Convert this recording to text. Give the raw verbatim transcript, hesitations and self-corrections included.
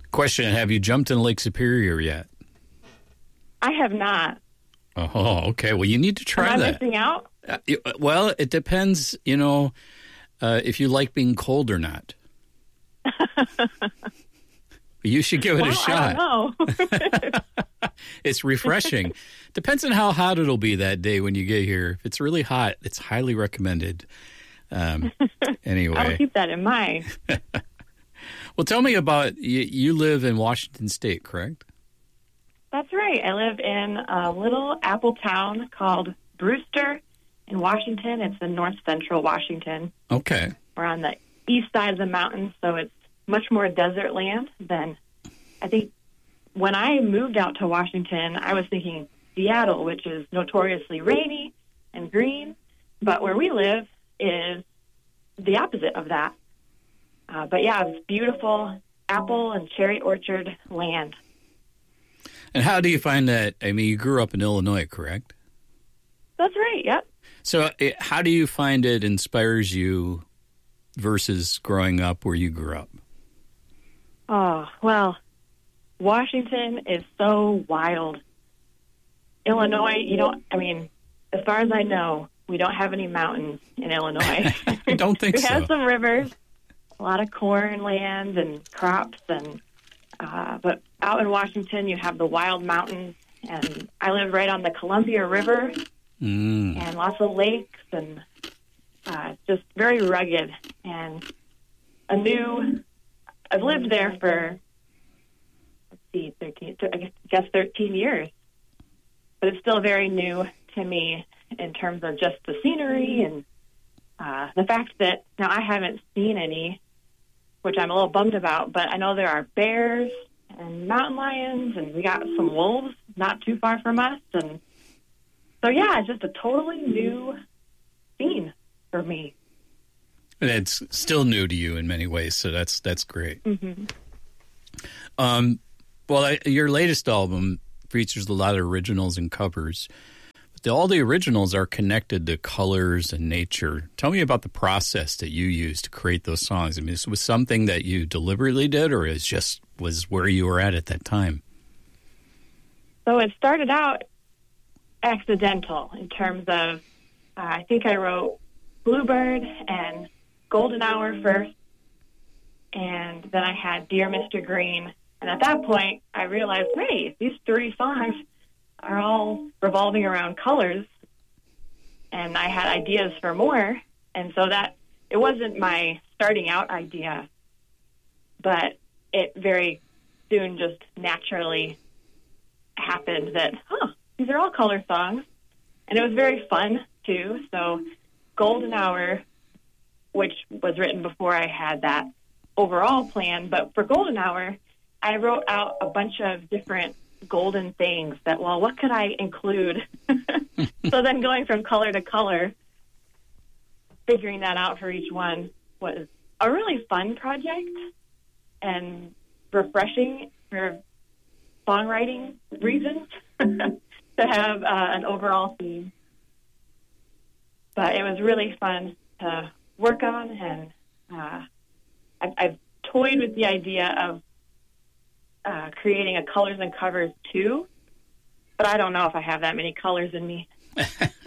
Question, have you jumped in Lake Superior yet? I have not. Oh, okay. Well, you need to try Am I that. missing out? Uh, you- well, it depends, you know, uh, if you like being cold or not. You should give it Well, a shot. I don't know. It's refreshing. Depends on how hot it'll be that day when you get here. If it's really hot, it's highly recommended. Um, anyway. I'll keep that in mind. Well, tell me about, you, you live in Washington State, correct? That's right. I live in a little apple town called Brewster in Washington. It's in north central Washington. Okay. We're on the east side of the mountains, so it's much more desert land than, I think, when I moved out to Washington, I was thinking Seattle, which is notoriously rainy and green, but where we live is the opposite of that. Uh, but yeah, it's beautiful apple and cherry orchard land. And how do you find that? I mean, you grew up in Illinois, correct? That's right, yep. So it, how do you find it inspires you versus growing up where you grew up? Oh, well, Washington is so wild. Illinois, you don't, I mean, as far as I know, we don't have any mountains in Illinois. I don't think we so. We have some rivers, a lot of corn land and crops, and uh, but out in Washington, you have the wild mountains, and I live right on the Columbia River, mm. and lots of lakes, and uh, just very rugged, and a new, I've lived there for, let's see, thirteen, I guess thirteen years, but it's still very new to me in terms of just the scenery and uh, the fact that, now I haven't seen any, which I'm a little bummed about, but I know there are bears and mountain lions, and we got some wolves not too far from us. And so, yeah, it's just a totally new scene for me. And it's still new to you in many ways, so that's that's great. Mm-hmm. Um, well, I, your latest album features a lot of originals and covers. But the, all the originals are connected to colors and nature. Tell me about the process that you used to create those songs. I mean, this was something that you deliberately did, or is just was where you were at at that time? So it started out accidental in terms of, uh, I think I wrote Bluebird and Golden Hour first, and then I had Dear Mister Green. And at that point, I realized, hey, these three songs are all revolving around colors, and I had ideas for more. And so that, it wasn't my starting out idea, but it very soon just naturally happened that, huh, these are all color songs. And it was very fun, too. So Golden Hour, which was written before I had that overall plan, but for Golden Hour, I wrote out a bunch of different golden things that, well, what could I include? So then going from color to color, figuring that out for each one was a really fun project and refreshing for songwriting reasons to have uh, an overall theme. But it was really fun to work on, and uh, I've, I've toyed with the idea of uh, creating a colors and covers too, but I don't know if I have that many colors in me.